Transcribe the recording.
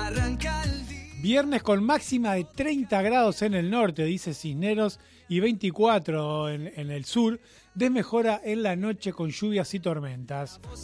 Viernes con máxima de 30 grados en el norte, dice Cisneros, y 24 en el sur. Desmejora en la noche con lluvias y tormentas.